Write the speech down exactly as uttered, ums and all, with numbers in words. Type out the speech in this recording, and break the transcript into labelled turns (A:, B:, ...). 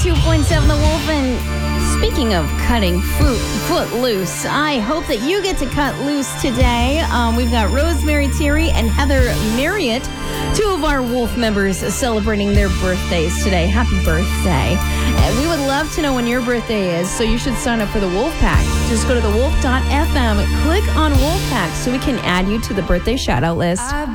A: two point seven The Wolf. And speaking of cutting foot, foot loose, I hope that you get to cut loose today. Um, we've got Rosemary Thierry and Heather Marriott, two of our Wolf members celebrating their birthdays today. Happy birthday. And we would love to know when your birthday is, so you should sign up for the Wolf Pack. Just go to the wolf dot f m, click on Wolf Pack so we can add you to the birthday shout-out list.